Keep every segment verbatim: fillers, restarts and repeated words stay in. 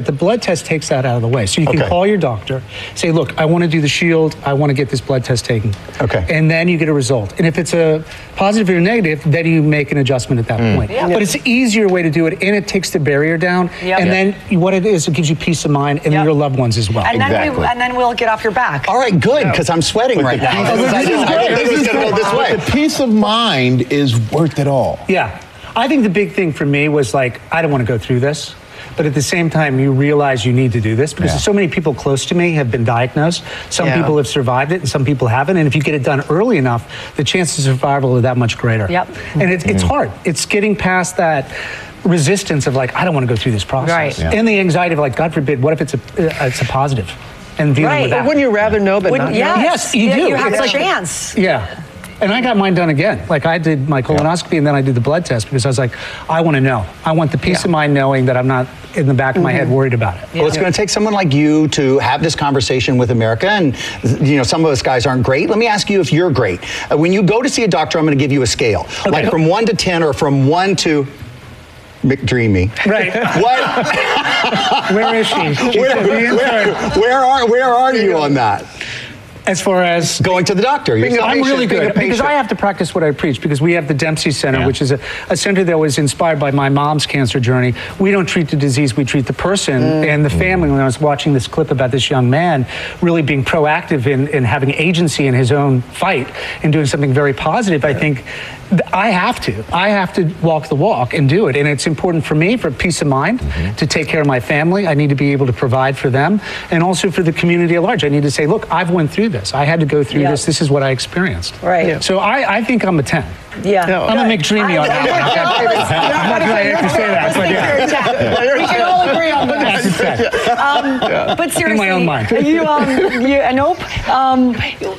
the blood test takes that out of the way. So you can Okay. call your doctor, say, look, I want to do the Shield, I want to get this blood test taken. Okay. And then you get a result. And if it's a positive or negative, then you make an adjustment at that Mm. point. Yeah. But it's an easier way to do it, and it takes the barrier down. Yep. And Yep. then you- what it is, it gives you peace of mind and Yep. your loved ones as well. And then, we, Exactly. and then we'll get off your back. All right, good, because I'm sweating right now. I didn't think it was going to go this way. The peace of mind is worth it all. Yeah. I think the big thing for me was like, I don't want to go through this. But at the same time, you realize you need to do this because Yeah. so many people close to me have been diagnosed. Some Yeah. people have survived it and some people haven't. And if you get it done early enough, the chances of survival are that much greater. Yep. And it, it's hard. It's getting past that resistance of like, I don't want to go through this process. Right. Yeah. And the anxiety of like, God forbid, what if it's a, uh, it's a positive? And dealing Right. with But that. Wouldn't you rather know but Wouldn't- not yes. know? Yes, you Yeah, do. You have It's a like- chance. Yeah. And I got mine done again. Like I did my colonoscopy and then I did the blood test because I was like, I want to know. I want the peace Yeah. of mind knowing that I'm not in the back of my head worried about it. Well, it's going to take someone like you to have this conversation with America. And, you know, some of us guys aren't great. Let me ask you if you're great. Uh, when you go to see a doctor, I'm going to give you a scale. Like from one to ten or from one to McDreamy. Right. What? Where is she? She Where, said, "Be where, inside." where are, where are you on that? As far as Going to the doctor. Being You're- a I'm patient, really being a good because patient. I have to practice what I preach because we have the Dempsey Center, Yeah. which is a, a center that was inspired by my mom's cancer journey. We don't treat the disease, we treat the person and the family. When I was watching this clip about this young man really being proactive in, in having agency in his own fight and doing something very positive, I think th- I have to. I have to walk the walk and do it. And it's important for me, for peace of mind, to take care of my family. I need to be able to provide for them and also for the community at large. I need to say, look, I've went through this. I had to go through Yep. this. This is what I experienced. Right. Yeah. So I, I think I'm a ten. Yeah. No. I'm a McDreamy on that. I'm not going to say that, but yeah. We can all agree on that. That's a ten. Um, but seriously, In my own mind. you, um, you, uh, nope. Um,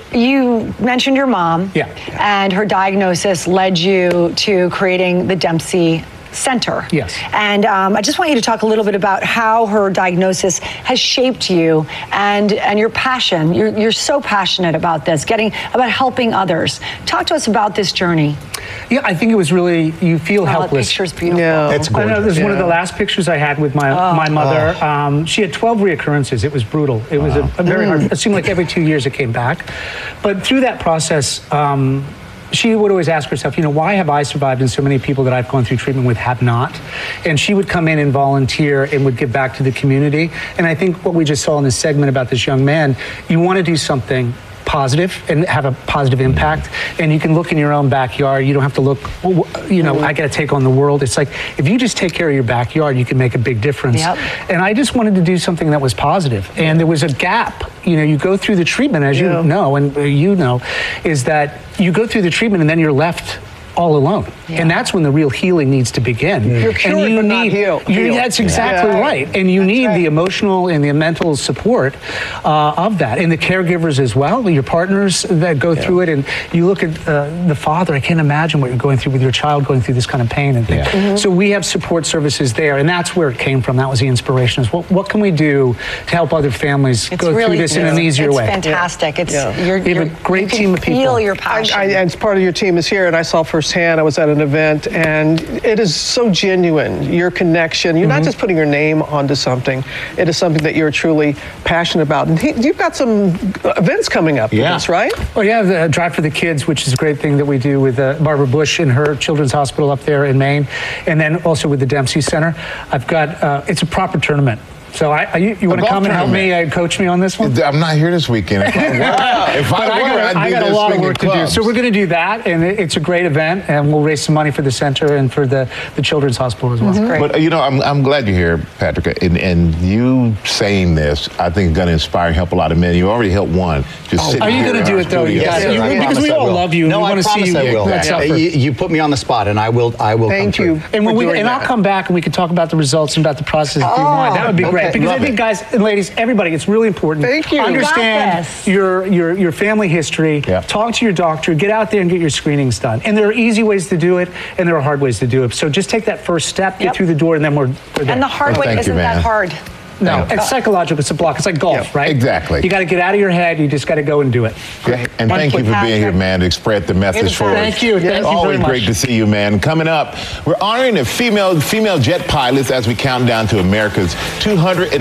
you mentioned your mom. Yeah. And her diagnosis led you to creating the Dempsey Center. Yes. And um, I just want you to talk a little bit about how her diagnosis has shaped you and and your passion. You're you're so passionate about this, getting about helping others. Talk to us about this journey. Yeah, I think it was really, you feel Oh, the helpless. picture's beautiful. Yeah. It's I know it was one of the Yeah. last pictures I had with my my mother. Um, she had twelve reoccurrences. It was brutal. It was a, a very hard. It seemed like every two years it came back, but through that process, um, she would always ask herself, you know, why have I survived and so many people that I've gone through treatment with have not? And she would come in and volunteer and would give back to the community. And I think what we just saw in this segment about this young man, you want to do something positive and have a positive impact, and you can look in your own backyard. You don't have to look, you know, I got to take on the world. It's like if you just take care of your backyard, you can make a big difference. Yep. And I just wanted to do something that was positive. And there was a gap. You know, you go through the treatment, as Yeah. you know, and uh, you know, is that you go through the treatment and then you're left all alone. And that's when the real healing needs to begin. You're cured, and you but not need, heal- you- healed. That's exactly Yeah. right. And you That's need right. the emotional and the mental support uh, of that. And the caregivers as well, your partners that go through it. And you look at uh, the father, I can't imagine what you're going through with your child going through this kind of pain and things. Yeah. Mhm. So we have support services there. And that's where it came from. That was the inspiration. Is what, what can we do to help other families It's go really through this in an it's- easier it's way? fantastic. It's Yeah. you're, We have a you're- great you can team of people. Feel your I, passion. I, and part of your team is here, and I saw firsthand. I was at an event, and it is so genuine. Your connection. You're not just putting your name onto something. It is something that you're truly passionate about. And he, you've got some events coming up. Yeah. With this, right? Oh yeah, the Drive for the Kids, which is a great thing that we do with uh, Barbara Bush in her children's hospital up there in Maine, and then also with the Dempsey Center. I've got uh, it's a proper tournament. So I, I you, you want to golf come and help me tournament. uh, coach me on this one? I'm not here this weekend. If I were, if But I I were, got, I'd I be got a there lot of swinging work to do. clubs. So we're going to do that, and it, it's a great event, and we'll raise some money for the center and for the, the Children's Hospital as well. Great. But uh, you know, I'm, I'm glad you're here, Patrick. And, and you saying this, I think, is going to inspire and help a lot of men. You already helped one. Just sitting Are you here going to in do our it though? You studio. got Yes, it. You- I because promise we I all will. love you. No, we I want to see promise you I will. not Uh, suffer. You, you put me on the spot, and I will. I will. Thank come you. through. And when for we doing and I'll that. come back and we can talk about the results and about the process if you want. That would be great okay. because I Love think, it. guys and ladies, everybody, it's really important. Thank you. You got Understand this. your your your family history. Yeah. Talk to your doctor. Get out there and get your screenings done. And there are easy ways to do it, and there are hard ways to do it. So just take that first step, get Yep. through the door, and then we're, we're there. and the hard Well, way thank you, isn't man. that hard. no, it's psychological. It's a block. It's like golf, Yeah. right? Exactly. You got to get out of your head. You just got to go and do it. Yeah. And One thank you quick for being here, Patrick. man, to spread the message for us. Thank you. Thank you Always very much. great to see you, man. Coming up, we're honoring the female female jet pilots as we count down to America's two hundred